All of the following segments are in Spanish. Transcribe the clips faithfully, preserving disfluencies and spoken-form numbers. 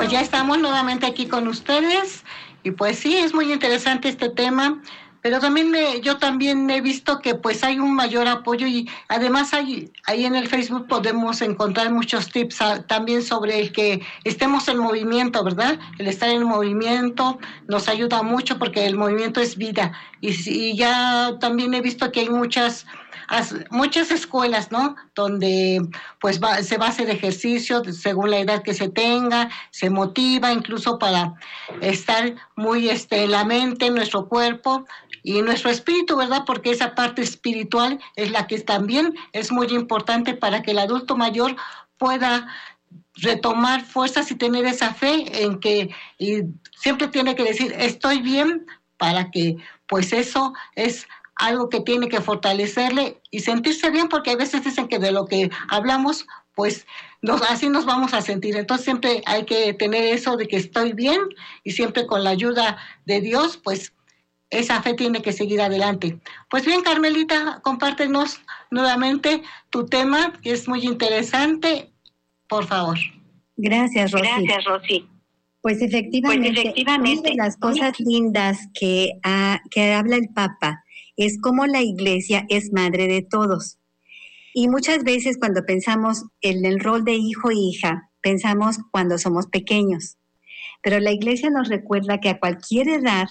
pues ya estamos nuevamente aquí con ustedes y pues sí, es muy interesante este tema, pero también me, yo también he visto que pues hay un mayor apoyo y además hay, ahí en el Facebook podemos encontrar muchos tips a, también sobre el que estemos en movimiento, ¿verdad? El estar en movimiento nos ayuda mucho porque el movimiento es vida y, y ya también he visto que hay muchas muchas escuelas, ¿no? Donde pues va, se va a hacer ejercicio según la edad que se tenga, se motiva incluso para estar muy este, en la mente, en nuestro cuerpo y en nuestro espíritu, ¿verdad? Porque esa parte espiritual es la que también es muy importante para que el adulto mayor pueda retomar fuerzas y tener esa fe en que y siempre tiene que decir estoy bien para que pues eso es algo que tiene que fortalecerle y sentirse bien, porque a veces dicen que de lo que hablamos, pues nos, así nos vamos a sentir. Entonces siempre hay que tener eso de que estoy bien y siempre con la ayuda de Dios, pues esa fe tiene que seguir adelante. Pues bien, Carmelita, compártenos nuevamente tu tema, que es muy interesante, por favor. Gracias, Rosy. Gracias, Rosy. Pues efectivamente, pues efectivamente, una de las cosas lindas que, uh, que habla el Papa es cómo la Iglesia es madre de todos. Y muchas veces cuando pensamos en el rol de hijo e hija, pensamos cuando somos pequeños. Pero la Iglesia nos recuerda que a cualquier edad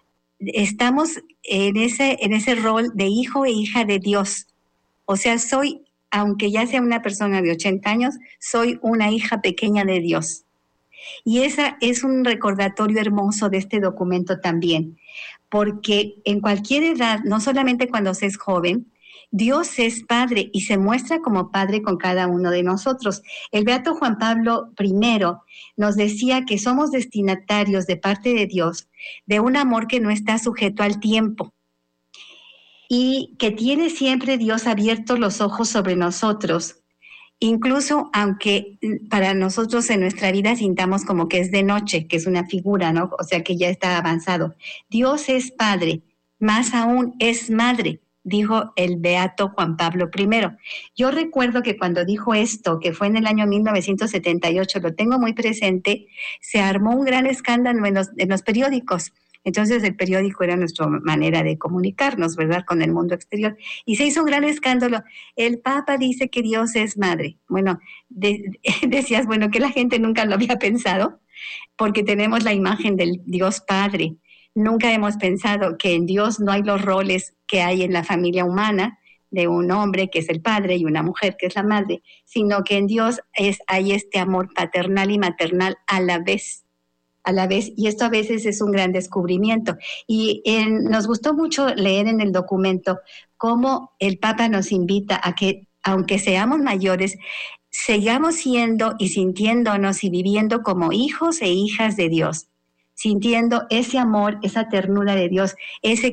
estamos en ese, en ese rol de hijo e hija de Dios. O sea, soy, aunque ya sea una persona de ochenta años, soy una hija pequeña de Dios. Y ese es un recordatorio hermoso de este documento también, porque en cualquier edad, no solamente cuando se es joven, Dios es Padre y se muestra como Padre con cada uno de nosotros. El Beato Juan Pablo primero nos decía que somos destinatarios de parte de Dios de un amor que no está sujeto al tiempo y que tiene siempre Dios abiertos los ojos sobre nosotros. Incluso aunque para nosotros en nuestra vida sintamos como que es de noche, que es una figura, ¿no? O sea, que ya está avanzado. Dios es Padre, más aún es Madre, dijo el Beato Juan Pablo primero. Yo recuerdo que cuando dijo esto, que fue en el año mil novecientos setenta y ocho, lo tengo muy presente, se armó un gran escándalo en los, en los periódicos. Entonces el periódico era nuestra manera de comunicarnos, ¿verdad?, con el mundo exterior. Y se hizo un gran escándalo. El Papa dice que Dios es madre. Bueno, de, decías, bueno, que la gente nunca lo había pensado, porque tenemos la imagen del Dios Padre. Nunca hemos pensado que en Dios no hay los roles que hay en la familia humana, de un hombre que es el padre y una mujer que es la madre, sino que en Dios es, hay este amor paternal y maternal a la vez. a la vez, y esto a veces es un gran descubrimiento. Y en, nos gustó mucho leer en el documento cómo el Papa nos invita a que, aunque seamos mayores, sigamos siendo y sintiéndonos y viviendo como hijos e hijas de Dios, sintiendo ese amor, esa ternura de Dios, ese